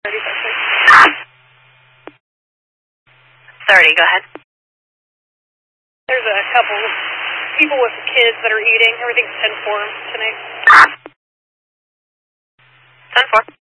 30, go ahead. There's a couple of people with kids that are eating. Everything's 10-4 tonight. 10-4.